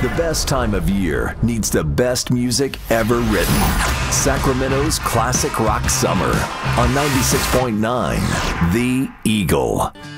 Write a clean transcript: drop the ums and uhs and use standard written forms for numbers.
The best time of year needs the best music ever written. Sacramento's Classic Rock Summer on 96.9 The Eagle.